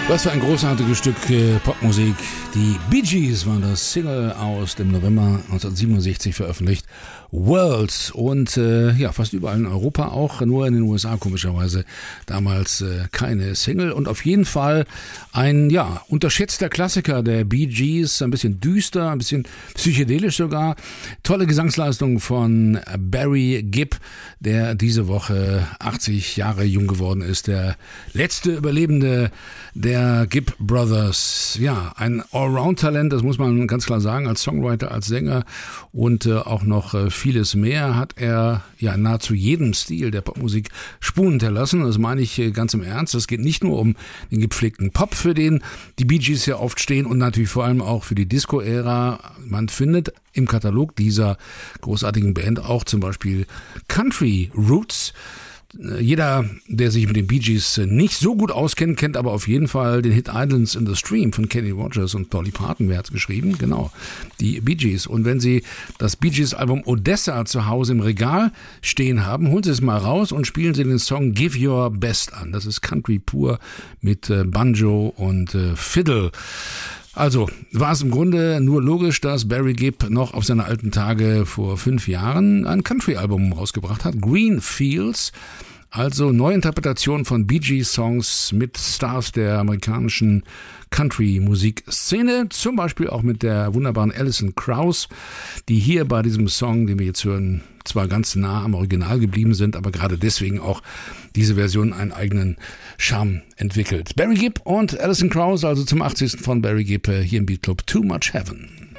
Was für ein großartiges Stück Popmusik. Die Bee Gees waren das, Single aus dem November 1967 veröffentlicht. Worlds und fast überall in Europa auch, nur in den USA komischerweise damals keine Single und auf jeden Fall ein unterschätzter Klassiker der Bee Gees, ein bisschen düster, ein bisschen psychedelisch sogar. Tolle Gesangsleistung von Barry Gibb, der diese Woche 80 Jahre jung geworden ist, der letzte Überlebende der Gibb Brothers. Ja, ein Allround-Talent, das muss man ganz klar sagen, als Songwriter, als Sänger und auch noch vieles mehr hat er nahezu jedem Stil der Popmusik Spuren hinterlassen. Das meine ich ganz im Ernst. Es geht nicht nur um den gepflegten Pop, für den die Bee Gees ja oft stehen und natürlich vor allem auch für die Disco-Ära. Man findet im Katalog dieser großartigen Band auch zum Beispiel Country Roots. Jeder, der sich mit den Bee Gees nicht so gut auskennt, kennt aber auf jeden Fall den Hit Islands in the Stream von Kenny Rogers und Dolly Parton. Wer hat's geschrieben? Genau, die Bee Gees. Und wenn Sie das Bee Gees Album Odessa zu Hause im Regal stehen haben, holen Sie es mal raus und spielen Sie den Song Give Your Best an. Das ist Country pur mit Banjo und Fiddle. Also war es im Grunde nur logisch, dass Barry Gibb noch auf seine alten Tage vor 5 Jahren ein Country-Album rausgebracht hat, Green Fields, also Neuinterpretation von Bee Gees Songs mit Stars der amerikanischen Country-Musikszene, zum Beispiel auch mit der wunderbaren Alison Krauss, die hier bei diesem Song, den wir jetzt hören, zwar ganz nah am Original geblieben sind, aber gerade deswegen auch diese Version einen eigenen Charme entwickelt. Barry Gibb und Alison Krauss, also zum 80. von Barry Gibb hier im Beat Club Too Much Heaven.